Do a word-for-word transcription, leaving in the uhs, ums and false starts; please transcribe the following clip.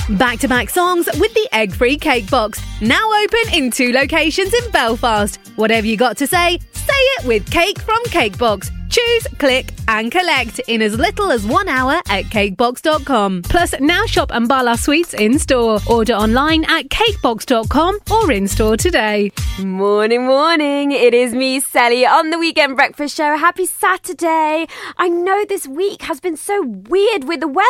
Back-to-back songs with the egg-free Cake Box. Now open in two locations in Belfast. Whatever you got to say, say it with Cake from Cake Box. Choose, click and collect in as little as one hour at cakebox dot com. Plus, now shop Ambala Sweets in-store. Order online at cakebox dot com or in-store today. Morning, morning. It is me, Sally, on the Weekend Breakfast Show. Happy Saturday. I know this week has been so weird with the weather.